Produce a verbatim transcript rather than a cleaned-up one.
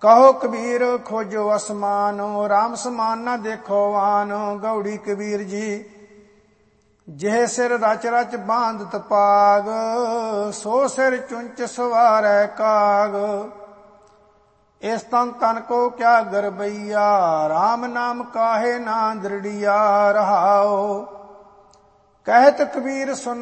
ਕਹੋ ਕਬੀਰ ਖੋਜੋ ਅਸਮਾਨ, ਰਾਮ ਸਮਾਨ ਨਾ ਦੇਖੋ ਆਨ। ਗਉੜੀ ਕਬੀਰ ਜੀ ਜਿਹ ਸਿਰ ਰਚ ਰਚ ਬਾਂਧਤ ਪਾਗ, ਸੋ ਸਿਰ ਚੁੰਚ ਸਵਾਰੈ ਕਾਗ। ਇਸ ਤਨ ਤਨ ਕੋ ਕਿਆ ਗਰਬਈਆ, ਰਾਮ ਨਾਮ ਕਾਹੇ ਨਾ ਦ੍ਰਿੜੀਆ ਰਹਾਓ। ਕਹਿਤ ਕਬੀਰ ਸੁਨ